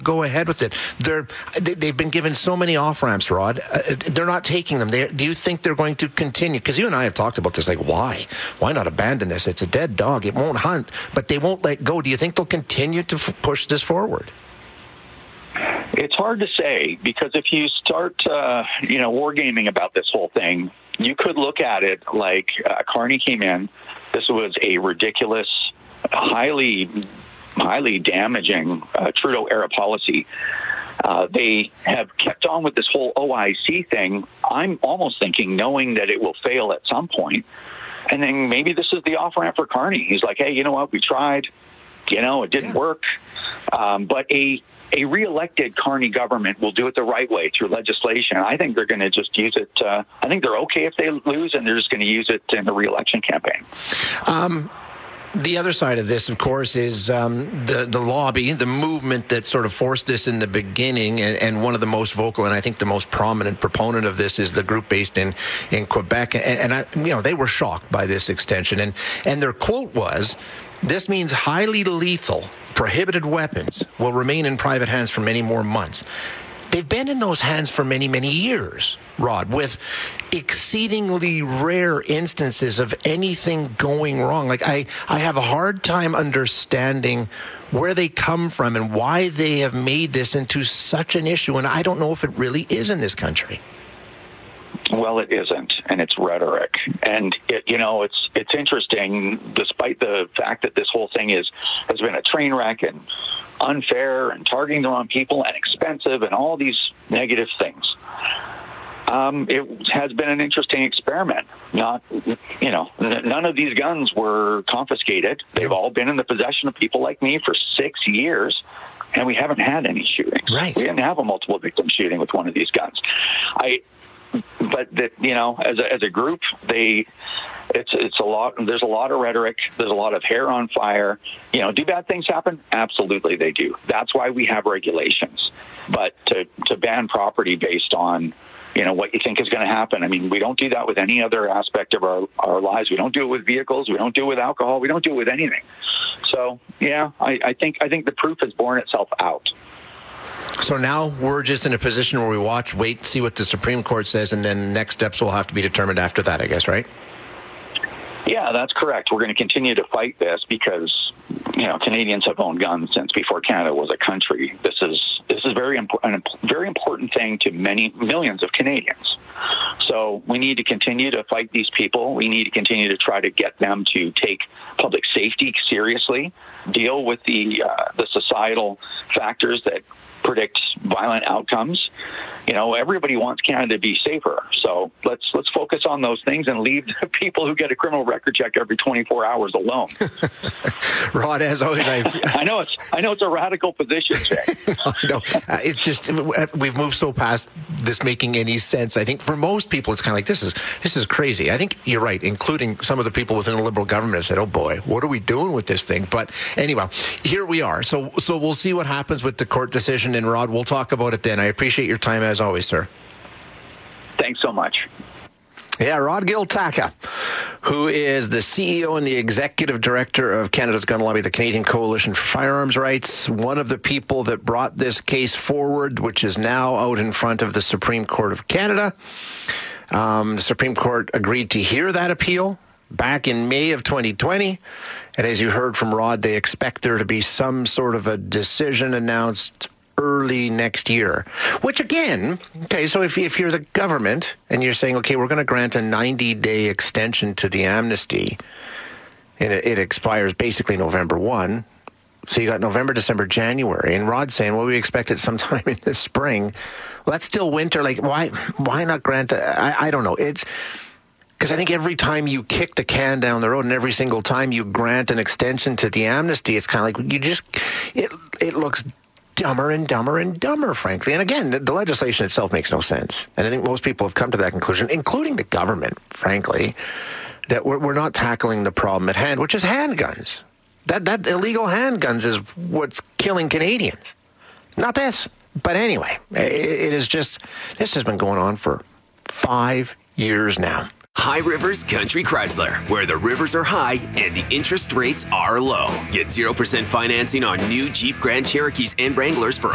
go ahead with it. They've been given so many off-ramps, Rod. They're not taking them. Do you think they're going to continue? Because you and I have talked about this, like, why? Why not abandon this? It's a dead dog. It won't hunt, but they won't let go. Do you think they'll continue to push this forward? It's hard to say, because if you start, wargaming about this whole thing, you could look at it like Carney came in. This was a ridiculous, highly damaging Trudeau-era policy. They have kept on with this whole OIC thing, I'm almost thinking, knowing that it will fail at some point. And then maybe this is the off-ramp for Carney. He's like, hey, you know what? We tried. It didn't work. But a re-elected Carney government will do it the right way through legislation. I think they're going to just use it. I think they're okay if they lose, and they're just going to use it in the re-election campaign. The other side of this, of course, is the lobby, the movement that sort of forced this in the beginning, and one of the most vocal and I think the most prominent proponent of this is the group based in Quebec, and they were shocked by this extension, and their quote was, "This means highly lethal, prohibited weapons will remain in private hands for many more months." They've been in those hands for many, many years, Rod, with exceedingly rare instances of anything going wrong. Like, I have a hard time understanding where they come from and why they have made this into such an issue, and I don't know if it really is in this country. Well, it isn't, and it's rhetoric. And it's interesting, despite the fact that this whole thing has been a train wreck and unfair and targeting the wrong people and expensive and all these negative things. It has been an interesting experiment. None of these guns were confiscated. They've all been in the possession of people like me for 6 years, and we haven't had any shootings. Right. We didn't have a multiple victim shooting with one of these guns. But as a group, it's a lot. There's a lot of rhetoric. There's a lot of hair on fire. Do bad things happen? Absolutely, they do. That's why we have regulations. But to ban property based on what you think is going to happen. I mean, we don't do that with any other aspect of our lives. We don't do it with vehicles. We don't do it with alcohol. We don't do it with anything. So, I think the proof has borne itself out. So now we're just in a position where we wait, see what the Supreme Court says, and then next steps will have to be determined after that, I guess, right? Yeah, that's correct. We're going to continue to fight this because, Canadians have owned guns since before Canada was a country. This is a very important thing to many millions of Canadians. So we need to continue to fight these people. We need to continue to try to get them to take public safety seriously, deal with the societal factors that predict violent outcomes. Everybody wants Canada to be safer. So let's focus on those things and leave the people who get a criminal record check every 24 hours alone. Rod, as always, I know it's a radical position, Jay. No, it's just we've moved so past this making any sense. I think for most people, it's kind of like this is crazy. I think you're right, including some of the people within the Liberal government have said, "Oh boy, what are we doing with this thing?" But anyway, here we are. So we'll see what happens with the court decision. And Rod, we'll talk about it then. I appreciate your time as always, sir. Thanks so much. Yeah, Rod Gil-Taca, who is the CEO and the Executive Director of Canada's gun lobby, the Canadian Coalition for Firearms Rights, one of the people that brought this case forward, which is now out in front of the Supreme Court of Canada. The Supreme Court agreed to hear that appeal back in May of 2020. And as you heard from Rod, they expect there to be some sort of a decision announced early next year, which again, okay, so if you're the government and you're saying, okay, we're going to grant a 90-day extension to the amnesty, and it expires basically November 1, so you got November, December, January, and Rod's saying, well, we expect it sometime in the spring. Well, that's still winter. Like, why not grant I don't know. It's because I think every time you kick the can down the road and every single time you grant an extension to the amnesty, it's kind of like it looks dumber and dumber and dumber, frankly. And again, the legislation itself makes no sense. And I think most people have come to that conclusion, including the government, frankly, that we're not tackling the problem at hand, which is handguns. That illegal handguns is what's killing Canadians, not this. But anyway, it is just, this has been going on for 5 years now. High Rivers Country Chrysler, where the rivers are high and the interest rates are low. Get 0% financing on new Jeep Grand Cherokees and Wranglers for